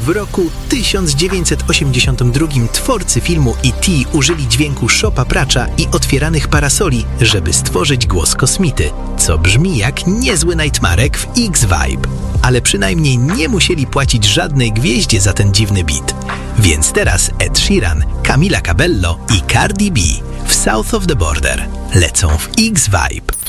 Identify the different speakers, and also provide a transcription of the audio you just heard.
Speaker 1: W roku 1982 twórcy filmu E.T. użyli dźwięku szopa pracza i otwieranych parasoli, żeby stworzyć głos kosmity, co brzmi jak niezły Nightmarek w X-Vibe. Ale przynajmniej nie musieli płacić żadnej gwieździe za ten dziwny beat. Więc teraz Ed Sheeran, Camila Cabello i Cardi B w South of the Border lecą w X-Vibe.